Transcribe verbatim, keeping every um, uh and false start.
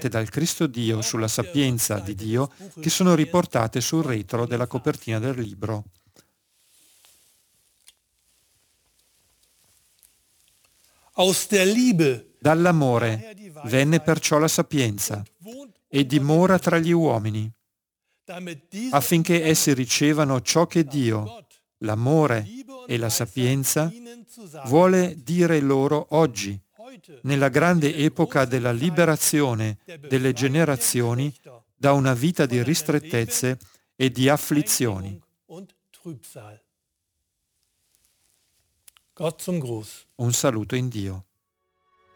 date dal Cristo Dio sulla sapienza di Dio che sono riportate sul retro della copertina del libro. Aus der Liebe Dall'amore venne perciò la sapienza e dimora tra gli uomini, affinché essi ricevano ciò che Dio, l'amore e la sapienza, vuole dire loro oggi, nella grande epoca della liberazione delle generazioni da una vita di ristrettezze e di afflizioni. Gott zum Gruß. Un saluto in Dio.